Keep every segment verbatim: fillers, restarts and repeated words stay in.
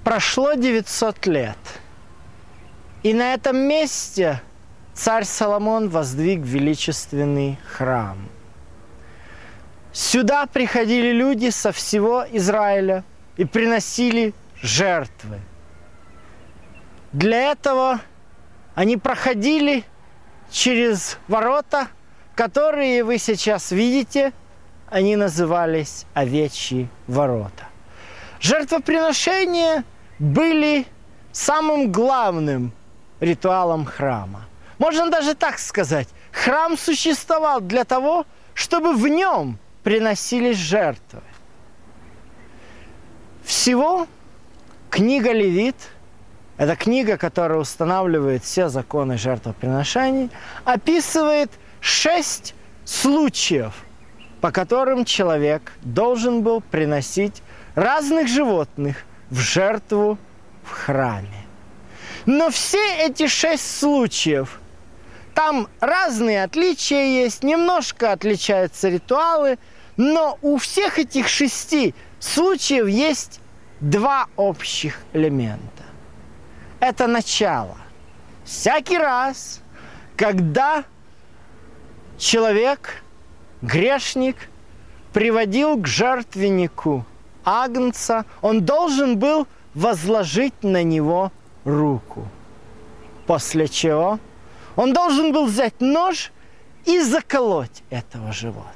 Прошло девятьсот лет, и на этом месте царь Соломон воздвиг величественный храм. Сюда приходили люди со всего Израиля и приносили жертвы. Для этого они проходили через ворота, которые вы сейчас видите, они назывались овечьи ворота. Жертвоприношения были самым главным ритуалом храма. Можно даже так сказать, храм существовал для того, чтобы в нем приносились жертвы. Всего книга Левит, это книга, которая устанавливает все законы жертвоприношений, описывает шесть случаев, по которым человек должен был приносить разных животных в жертву в храме. Но все эти шесть случаев, там разные отличия есть, немножко отличаются ритуалы, но у всех этих шести случаев есть два общих элемента. Это начало. Всякий раз, когда человек, грешник, приводил к жертвеннику агнца, он должен был возложить на него руку. После чего он должен был взять нож и заколоть этого животного.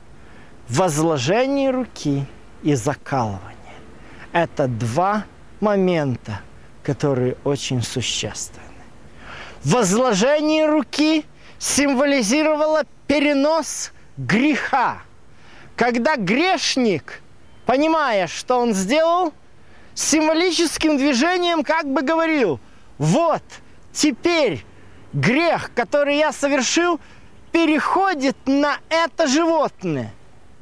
Возложение руки и закалывание – это два момента, которые очень существенны. Возложение руки символизировало перенос греха. Когда грешник, понимая, что он сделал, символическим движением как бы говорил: вот теперь грех, который я совершил, переходит на это животное.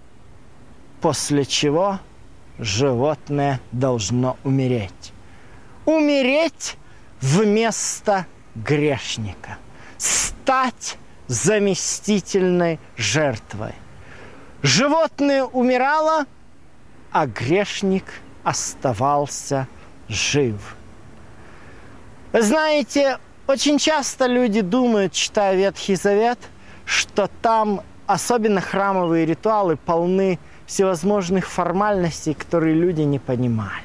После чего животное должно умереть. Умереть вместо грешника. Стать заместительной жертвой. Животное умирало, а грешник оставался жив. Вы знаете, очень часто люди думают, читая Ветхий Завет, что там, особенно храмовые ритуалы, полны всевозможных формальностей, которые люди не понимали.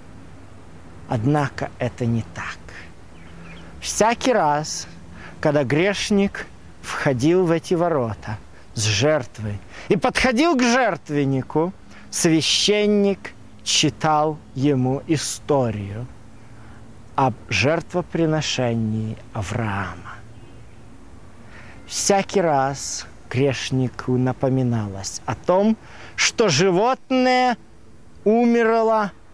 Однако это не так. Всякий раз, когда грешник входил в эти ворота с жертвой и подходил к жертвеннику, священник читал ему историю об жертвоприношении Авраама. Всякий раз грешнику напоминалось о том, что животное умерло